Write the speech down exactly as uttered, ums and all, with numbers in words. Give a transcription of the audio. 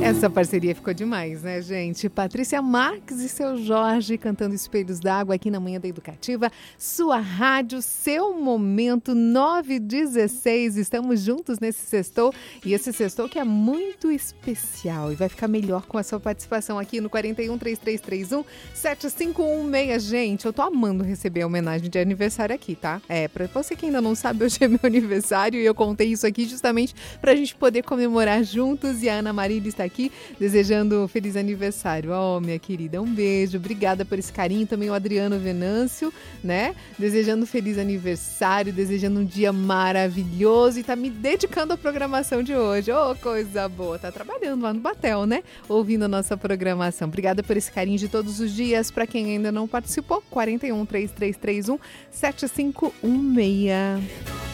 Essa parceria ficou demais, né, gente? Patrícia Marques e seu Jorge cantando Espelhos d'Água aqui na Manhã da Educativa. Sua rádio, seu momento, nove e dezesseis. Estamos juntos nesse sextou. E esse sextou que é muito especial. E vai ficar melhor com a sua participação aqui no quarenta e um, trinta e três trinta e um, setenta e cinco dezesseis. Gente, eu tô amando receber a homenagem de aniversário aqui, tá? É, pra você que ainda não sabe, hoje é meu aniversário. E eu contei isso aqui justamente pra gente poder comemorar juntos. E a Ana Marília está aqui desejando feliz aniversário. Ó, oh, minha querida, um beijo, obrigada por esse carinho. Também o Adriano Venâncio, né? Desejando feliz aniversário, desejando um dia maravilhoso e tá me dedicando à programação de hoje. Ô, oh, coisa boa, tá trabalhando lá no Batel, né? Ouvindo a nossa programação. Obrigada por esse carinho de todos os dias. Para quem ainda não participou, quarenta e um, trinta e três trinta e um, setenta e cinco dezesseis.